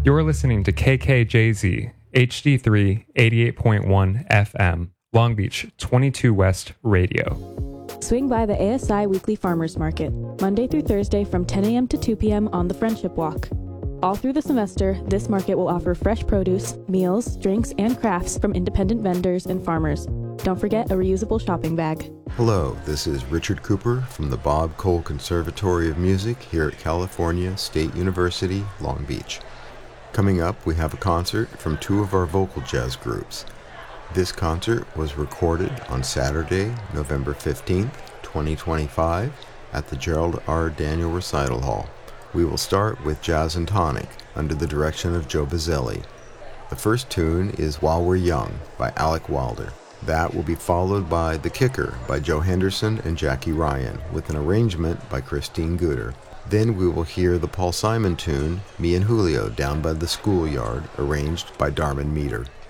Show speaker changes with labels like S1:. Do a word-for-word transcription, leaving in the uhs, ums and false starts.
S1: You're listening to K K J Z, H D three, eighty-eight point one F M, Long Beach, twenty-two West Radio.
S2: Swing by the A S I Weekly Farmers Market, Monday through Thursday from ten a.m. to two p.m. on the Friendship Walk. All through the semester, this market will offer fresh produce, meals, drinks, and crafts from independent vendors and farmers. Don't forget a reusable shopping bag.
S3: Hello, this is Richard Cooper from the Bob Cole Conservatory of Music here at California State University, Long Beach. Coming up, we have a concert from two of our vocal jazz groups. This concert was recorded on Saturday, November fifteenth, twenty twenty-five, at the Gerald R. Daniel Recital Hall. We will start with Jazz and Tonic, under the direction of Joe Bazzelli. The first tune is While We're Young by Alec Wilder. That will be followed by The Kicker by Joe Henderson and Jackie Ryan, with an arrangement by Christine Gooder. Then we will hear the Paul Simon tune, Me and Julio Down by the Schoolyard, arranged by Darman Meter.